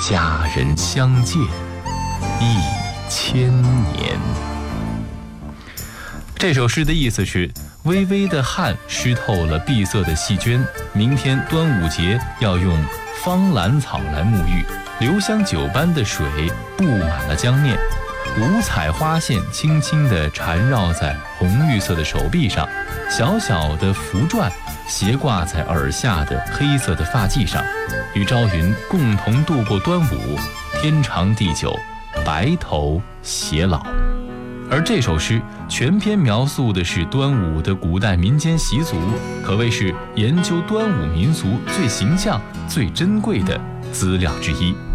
佳人相见1000年。这首诗的意思是，微微的汗湿透了碧色的细绢，明天端午节要用芳兰草来沐浴，留香酒般的水布满了江面，五彩花线轻轻地缠绕在红绿色的手臂上，小小的符篆斜挂在耳下的黑色的发髻上，与朝云共同度过端午，天长地久，白头偕老。而这首诗全篇描述的是端午的古代民间习俗，可谓是研究端午民俗最形象、最珍贵的资料之一。